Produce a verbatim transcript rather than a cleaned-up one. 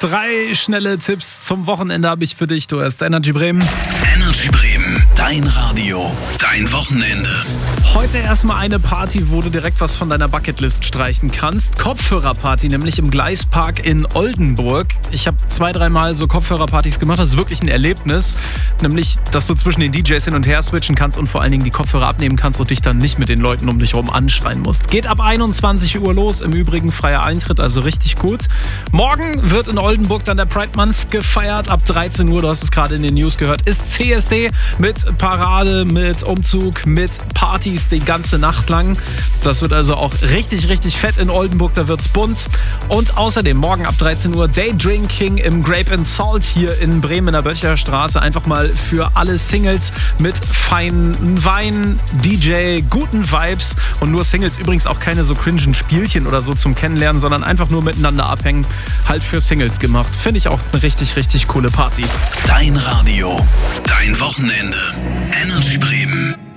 Drei schnelle Tipps zum Wochenende habe ich für dich. Du hörst Energy Bremen. Energy Bremen, dein Radio, dein Wochenende. Heute erstmal eine Party, wo du direkt was von deiner Bucketlist streichen kannst. Kopfhörerparty, nämlich im Gleispark in Oldenburg. Ich habe zwei, dreimal so Kopfhörerpartys gemacht. Das ist wirklich ein Erlebnis. Nämlich, dass du zwischen den D Js hin und her switchen kannst und vor allen Dingen die Kopfhörer abnehmen kannst und dich dann nicht mit den Leuten um dich herum anschreien musst. Geht ab einundzwanzig Uhr los. Im Übrigen freier Eintritt, also richtig gut. Morgen wird in Oldenburg dann der Pride Month gefeiert. Ab dreizehn Uhr, du hast es gerade in den News gehört, ist C S D mit Parade, mit Umzug, mit Partys die ganze Nacht lang. Das wird also auch richtig, richtig fett in Oldenburg, da wird's bunt. Und außerdem morgen ab dreizehn Uhr Daydrinking im Grape and Salt hier in Bremen in der Böttcher Straße. Einfach mal für alle Singles mit feinen Wein, D J, guten Vibes und nur Singles. Übrigens auch keine so cringen Spielchen oder so zum Kennenlernen, sondern einfach nur miteinander abhängen. Halt für Singles gemacht. Finde ich auch eine richtig, richtig coole Party. Dein Radio, dein Wochenende. Energy Bremen.